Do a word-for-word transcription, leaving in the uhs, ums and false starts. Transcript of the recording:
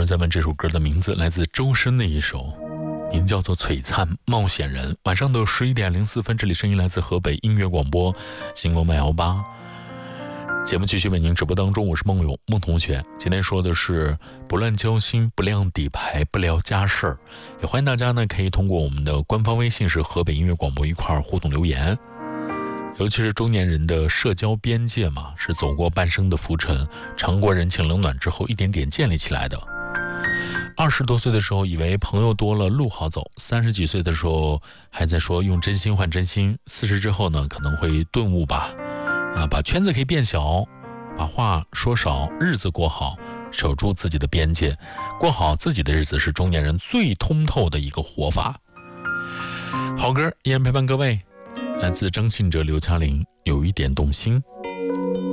儿再问这首歌的名字，来自周深的一首，名叫做《璀璨冒险人》。晚上的十一点零四分，这里声音来自河北音乐广播星光麦幺八。节目继续为您直播当中，我是梦勇梦同学。今天说的是不乱交心，不亮底牌，不聊家事儿。也欢迎大家呢可以通过我们的官方微信是河北音乐广播一块互动留言。尤其是中年人的社交边界嘛，是走过半生的浮沉，尝过人情冷暖之后一点点建立起来的。二十多岁的时候以为朋友多了路好走，三十几岁的时候还在说用真心换真心，四十之后呢可能会顿悟吧。啊，把圈子可以变小，把话说少，日子过好，守住自己的边界，过好自己的日子是中年人最通透的一个活法。好歌依然陪伴各位，来自张信哲、刘嘉玲，有一点动心。